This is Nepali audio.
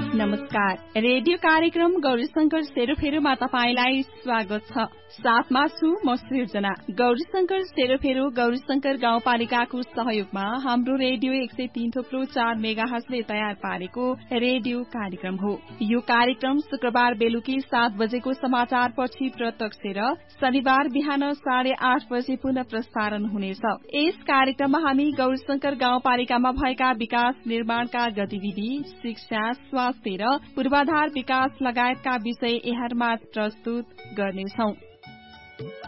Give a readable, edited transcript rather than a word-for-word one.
नमस्कार। रेडियो कार्यक्रम गौरीशंकर सेरोफेरोमा तपाईलाई स्वागत छ। साथमा छु म सृजना। गौरीशंकर सेरोफेरो गौरीशंकर गाउँपालिकाको सहयोगमा हाम्रो रेडियो 103.4 मेगाहर्जले तयार पारेको रेडियो कार्यक्रम हो। यो कार्यक्रम शुक्रबार बेलुकी 7 बजेको समाचारपछि प्रत्यक्ष र शनिबार बिहान 8:30 बजे पुनः प्रसारण हुनेछ। यस कार्यक्रममा हामी गौरीशंकर गाउँपालिकामा भएका विकास निर्माणका गतिविधि, शिक्षा, स्वास्थ्य र पूर्वाधार विकास लगायतका विषय यहाँमा प्रस्तुत गर्नेछौं।